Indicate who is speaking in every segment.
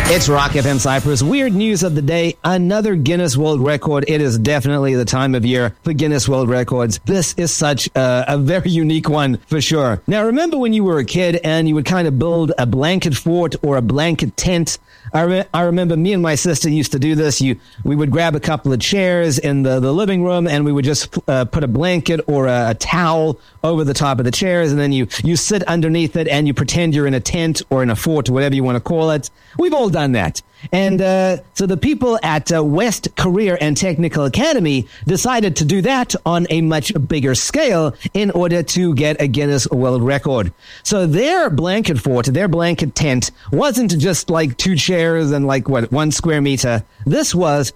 Speaker 1: It's Rock FM Cyprus. Weird news of the day. Another Guinness World Record. It is definitely the time of year for Guinness World Records. This is such a very unique one for sure. Now, remember when you were a kid and you would kind of build a blanket fort or a blanket tent? I remember me and my sister used to do this. We would grab a couple of chairs in the living room and we would just put a blanket or a towel over the top of the chairs, and then you sit underneath it and you pretend you're in a tent or in a fort or whatever you want to call it. We've all done that. And so the people at West Career and Technical Academy decided to do that on a much bigger scale in order to get a Guinness World Record. So their blanket fort, their blanket tent, wasn't just like two chairs and 1 square meter. This was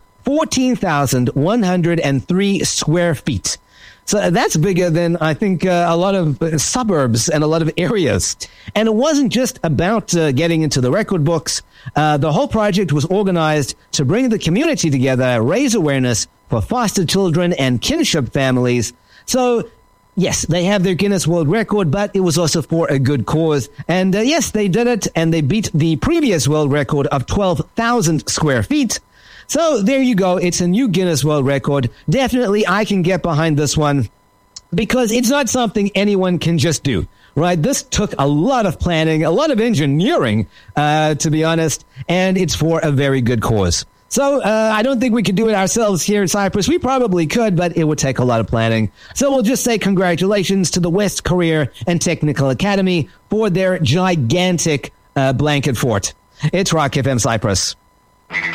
Speaker 1: 14,103 square feet. So that's bigger than, I think, a lot of suburbs and a lot of areas. And it wasn't just about getting into the record books. The whole project was organized to bring the community together, raise awareness for foster children and kinship families. So, yes, they have their Guinness World Record, but it was also for a good cause. And yes, they did it, and they beat the previous world record of 12,000 square feet. So there you go. It's a new Guinness World Record. Definitely, I can get behind this one because it's not something anyone can just do, right? This took a lot of planning, a lot of engineering, to be honest, and it's for a very good cause. So I don't think we could do it ourselves here in Cyprus. We probably could, but it would take a lot of planning. So we'll just say congratulations to the West Career and Technical Academy for their gigantic blanket fort. It's Rock FM Cyprus.